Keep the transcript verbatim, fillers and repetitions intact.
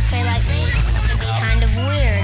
play like me. It can be kind of weird.